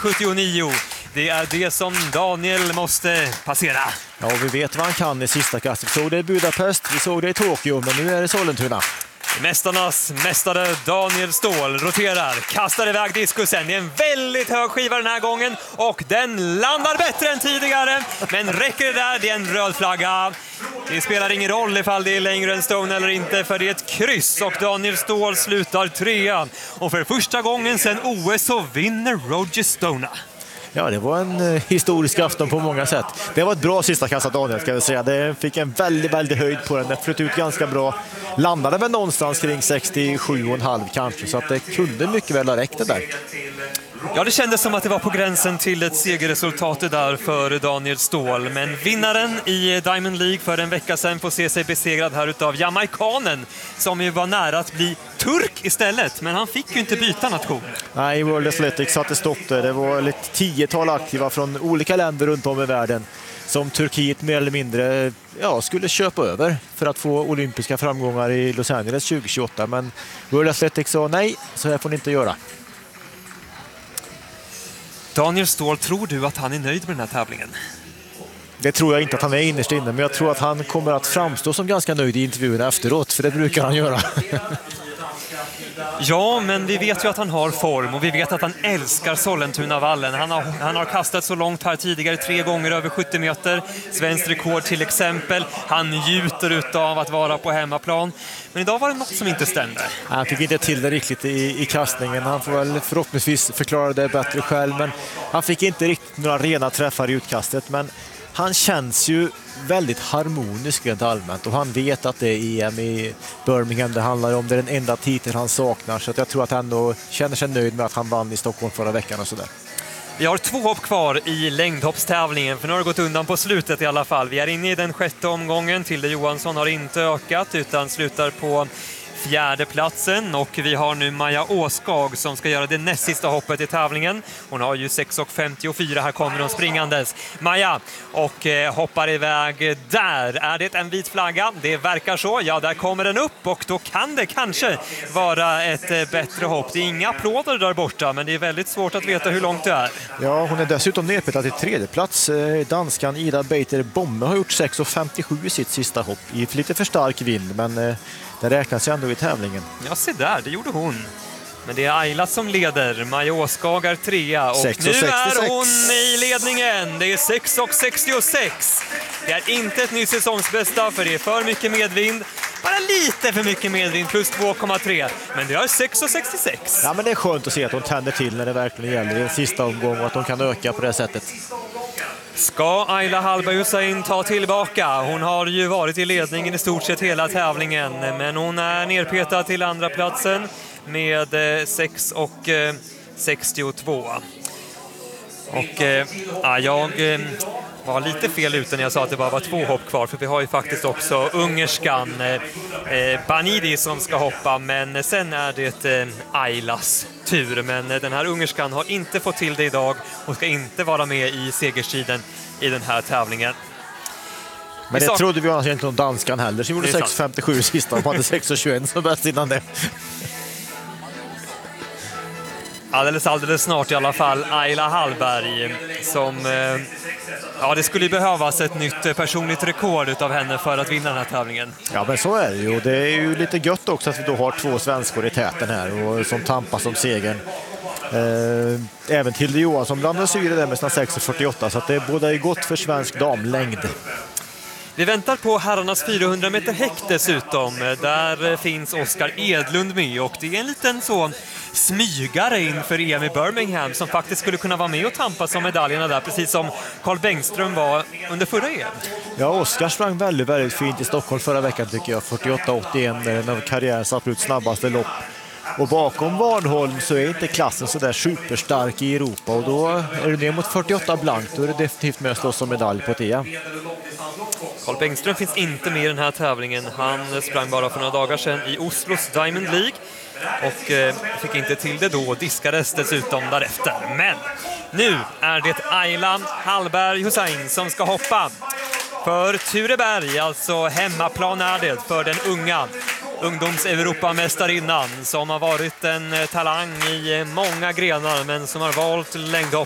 1,79. Det är det som Daniel måste passera. Ja, och vi vet vad han kan i sista kastet. Vi såg det i Budapest, vi såg det i Tokyo, men nu är det Sollentuna. Mästarnas mästare Daniel Ståhl roterar, kastar iväg diskusen. Det är en väldigt hög skiva den här gången och den landar bättre än tidigare. Men räcker det där, det är en röd flagga. Det spelar ingen roll ifall det är längre än Stone eller inte, för det är ett kryss och Daniel Ståhl slutar 3. Och för första gången sedan OS så vinner Roger Stone. Ja, det var en historisk afton på många sätt. Det var ett bra sista kast av Daniel, ska jag säga. Det fick en väldigt höjd på den. Den flöt ut ganska bra. Landade väl någonstans kring 67,5 kanske, så att det kunde mycket väl ha räckt det där. Ja, det kändes som att det var på gränsen till ett segerresultat där för Daniel Ståhl. Men vinnaren i Diamond League för en vecka sedan får se sig besegrad här utav jamaikanen som ju var nära att bli turk istället. Men han fick ju inte byta nation. Nej, World Athletics satte stopp där. Det var ett 10-tal aktiva från olika länder runt om i världen som Turkiet mer eller mindre skulle köpa över för att få olympiska framgångar i Los Angeles 2028. Men World Athletics sa nej, så här får ni inte göra. Daniel Ståhl, tror du att han är nöjd med den här tävlingen? Det tror jag inte att han är innerst inne, men jag tror att han kommer att framstå som ganska nöjd i intervjuerna efteråt, för det brukar han göra. Ja, men vi vet ju att han har form och vi vet att han älskar Sollentunavallen. Han har kastat så långt här tidigare 3 gånger över 70 meter. Svensk rekord till exempel. Han njuter utav att vara på hemmaplan. Men idag var det något som inte stämde. Han fick inte till det riktigt i kastningen. Han får väl förhoppningsvis förklara det bättre själv, men han fick inte riktigt några rena träffar i utkastet. Men han känns ju väldigt harmonisk rent allmänt och han vet att det är EM i Birmingham det handlar om. Det är den enda titel han saknar, så att jag tror att han ändå känner sig nöjd med att han vann i Stockholm förra veckan och sådär. Vi har 2 hopp kvar i längdhoppstävlingen, för nu har det gått undan på slutet i alla fall. Vi är inne i den 6:e omgången. Tilde Johansson har inte ökat utan slutar på 4:e platsen, och vi har nu Maja Åskag som ska göra det näst sista hoppet i tävlingen. Hon har ju 6,54, här kommer hon springandes. Maja och hoppar iväg. Där är det en vit flagga, det verkar så. Ja, där kommer den upp och då kan det kanske vara ett bättre hopp. Det är inga applåder där borta, men det är väldigt svårt att veta hur långt det är. Ja, hon är dessutom nedpetad till 3:e plats. Danskan Ida Beiter Bomme har gjort 6,57 i sitt sista hopp i lite för stark vind, men det räknas ju ändå i tävlingen. Ja, se där, det gjorde hon. Men det är Ayla som leder. Maja Åskag är 3:a och 6, nu 66. är hon i ledningen. Det är 6,66. Det är inte ett nytt säsongsbästa, för det är för mycket medvind. Bara lite för mycket medvind, plus 2,3. Men det är 6,66. Ja, men det är skönt att se att de tänder till när det verkligen gäller i en sista omgång och att de kan öka på det sättet. Ska Ayla Hallberg Hussein ta tillbaka? Hon har ju varit i ledningen i stort sett hela tävlingen, men hon är nerpetad till andra platsen med 6,62. Och jag var lite fel ute när jag sa att det bara var 2 hopp kvar, för vi har ju faktiskt också ungerskan Banidi som ska hoppa, men sen är det Aylas tur. Men den här ungerskan har inte fått till det idag och ska inte vara med i segerstriden i den här tävlingen. Men det trodde vi annars inte om danskan heller, som gjorde 6,57 sista. De hade 6,21 som bäst innan det. Alldeles snart i alla fall Ayla Hallberg som det skulle behövas ett nytt personligt rekord utav henne för att vinna den här tävlingen. Ja, men så är det ju. Det är ju lite gött också att vi då har 2 svenskor i täten här och som tampas om segern. Även Tilde Johansson blandar sig i det där med sina 6,48, så att det båda är gott för svensk damlängd. Vi väntar på herrarnas 400 meter häck dessutom. Där finns Oskar Edlund med, och det är en liten så smygare inför EM i Birmingham som faktiskt skulle kunna vara med och tampas om medaljerna där, precis som Carl Bengström var under förra EM. Ja, Oskar sprang väldigt fint i Stockholm förra veckan tycker jag. 48,81, en av karriärens absolut snabbaste lopp. Och bakom Warnholm så är inte klassen så där superstark i Europa, och då är det ner mot 48 blankt, då är det definitivt med att slåss om medalj på ett EM. Carl Bengström finns inte med i den här tävlingen. Han sprang bara för några dagar sedan i Oslos Diamond League och fick inte till det då, diskades dessutom därefter. Men nu är det Ayla Hallberg Hussein som ska hoppa för Tureberg, alltså hemmaplan är det för den unga ungdoms-Europamästarinnan som har varit en talang i många grenar men som har valt längdhopp